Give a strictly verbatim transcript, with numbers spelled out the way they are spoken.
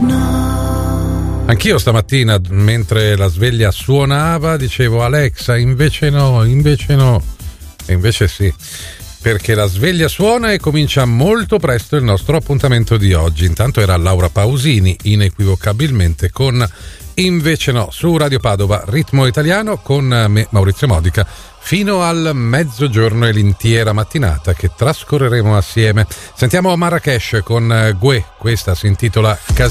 Anch'io stamattina, mentre la sveglia suonava, dicevo Alexa, invece no, invece no, e invece sì, perché la sveglia suona e comincia molto presto il nostro appuntamento di oggi. Intanto era Laura Pausini, inequivocabilmente, con Invece no, su Radio Padova, ritmo italiano, con me, Maurizio Modica, fino al mezzogiorno e l'intera mattinata che trascorreremo assieme. Sentiamo Marrakesh con Gue, questa si intitola Casino.